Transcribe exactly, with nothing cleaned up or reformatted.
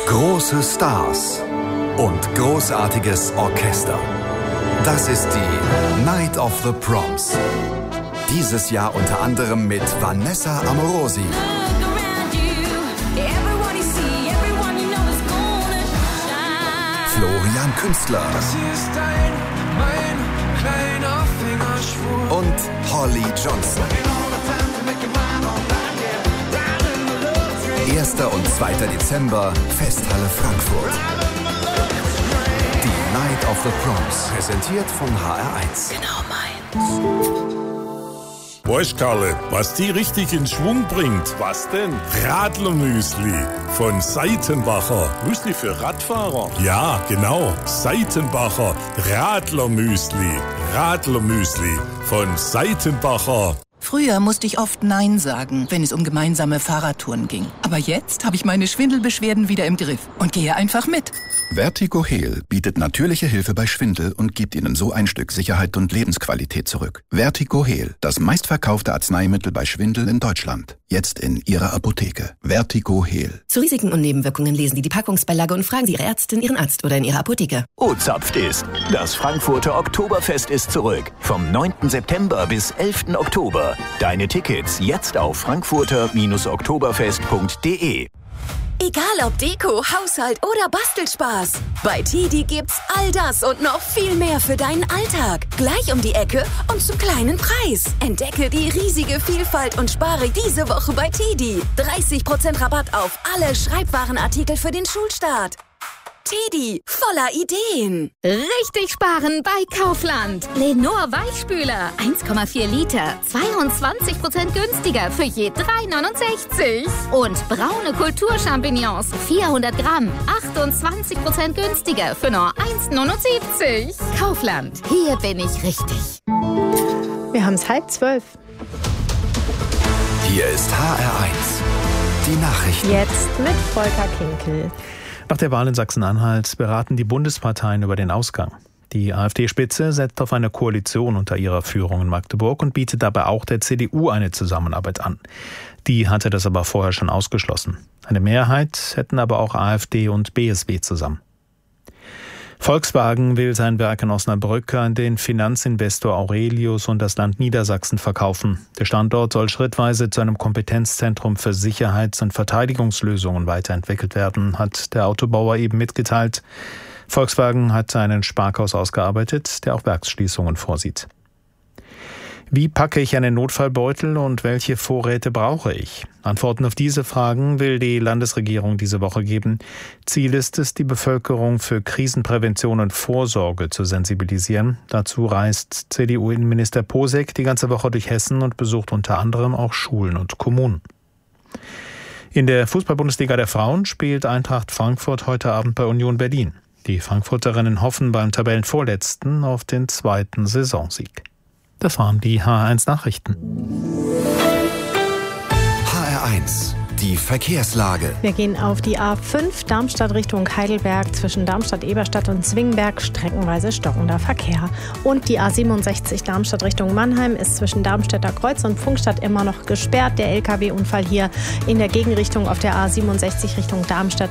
Große Stars und großartiges Orchester. Das ist die Night of the Proms. Dieses Jahr unter anderem mit Vanessa Amorosi, Florian Künstler und Holly Johnson. erster und zweiter Dezember, Festhalle Frankfurt. Die Night of the Proms, präsentiert von H R eins. Genau meins. Weißt Karle, was die richtig in Schwung bringt? Was denn? Radlermüsli von Seitenbacher. Müsli für Radfahrer? Ja, genau. Seitenbacher Radlermüsli. Radlermüsli von Seitenbacher. Früher musste ich oft Nein sagen, wenn es um gemeinsame Fahrradtouren ging. Aber jetzt habe ich meine Schwindelbeschwerden wieder im Griff und gehe einfach mit. Vertigo-Heal bietet natürliche Hilfe bei Schwindel und gibt Ihnen so ein Stück Sicherheit und Lebensqualität zurück. Vertigo-Heal, das meistverkaufte Arzneimittel bei Schwindel in Deutschland. Jetzt in Ihrer Apotheke. Vertigo-Heal. Zu Risiken und Nebenwirkungen lesen Sie die Packungsbeilage und fragen Sie Ihre Ärztin, Ihren Arzt oder in Ihrer Apotheke. Oh, zapft ist. Das Frankfurter Oktoberfest ist zurück. Vom neunten September bis elften Oktober. Deine Tickets jetzt auf frankfurter oktoberfest punkt de. Egal ob Deko, Haushalt oder Bastelspaß. Bei Tidi gibt's all das und noch viel mehr für deinen Alltag. Gleich um die Ecke und zum kleinen Preis. Entdecke die riesige Vielfalt und spare diese Woche bei Tidi. dreißig Prozent Rabatt auf alle Schreibwarenartikel für den Schulstart. Tidi, voller Ideen. Richtig sparen bei Kaufland. Lenor Weichspüler, eins Komma vier Liter, zweiundzwanzig Prozent günstiger für je drei neunundsechzig. Und braune Kulturchampignons, vierhundert Gramm, achtundzwanzig Prozent günstiger für nur eins neunundsiebzig. Kaufland, hier bin ich richtig. Wir haben es halb zwölf. Hier ist H R eins. Die Nachrichten. Jetzt mit Volker Kinkel. Nach der Wahl in Sachsen-Anhalt beraten die Bundesparteien über den Ausgang. Die AfD-Spitze setzt auf eine Koalition unter ihrer Führung in Magdeburg und bietet dabei auch der C D U eine Zusammenarbeit an. Die hatte das aber vorher schon ausgeschlossen. Eine Mehrheit hätten aber auch AfD und B S W zusammen. Volkswagen will sein Werk in Osnabrück an den Finanzinvestor Aurelius und das Land Niedersachsen verkaufen. Der Standort soll schrittweise zu einem Kompetenzzentrum für Sicherheits- und Verteidigungslösungen weiterentwickelt werden, hat der Autobauer eben mitgeteilt. Volkswagen hat einen Sparkurs ausgearbeitet, der auch Werksschließungen vorsieht. Wie packe ich einen Notfallbeutel und welche Vorräte brauche ich? Antworten auf diese Fragen will die Landesregierung diese Woche geben. Ziel ist es, die Bevölkerung für Krisenprävention und Vorsorge zu sensibilisieren. Dazu reist C D U-Innenminister Posek die ganze Woche durch Hessen und besucht unter anderem auch Schulen und Kommunen. In der Fußball-Bundesliga der Frauen spielt Eintracht Frankfurt heute Abend bei Union Berlin. Die Frankfurterinnen hoffen beim Tabellenvorletzten auf den zweiten Saisonsieg. Das waren die H R eins Nachrichten. H R eins, die Verkehrslage. Wir gehen auf die A fünf Darmstadt Richtung Heidelberg. Zwischen Darmstadt-Eberstadt und Zwingberg streckenweise stockender Verkehr. Und die A siebenundsechzig Darmstadt Richtung Mannheim ist zwischen Darmstädter Kreuz und Pfungstadt immer noch gesperrt. Der L K W-Unfall hier in der Gegenrichtung auf der A siebenundsechzig Richtung Darmstadt